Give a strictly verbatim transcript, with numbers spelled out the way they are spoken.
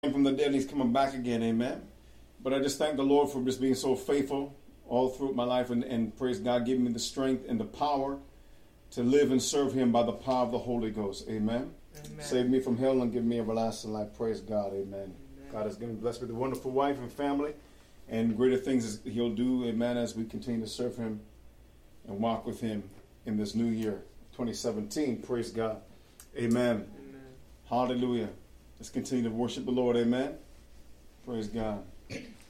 from the dead and he's coming back again, amen. But I just thank the Lord for just being so faithful all through my life, and, and praise God, giving me the strength and the power to live and serve him by the power of the Holy Ghost, amen. Amen. Save me from hell and give me everlasting life, praise God, amen. Amen. God has given me blessed with a wonderful wife and family, and greater things he'll do, amen, as we continue to serve him and walk with him in this new year, twenty seventeen, praise God, amen. Amen. Hallelujah. Let's continue to worship the Lord, amen. Praise God.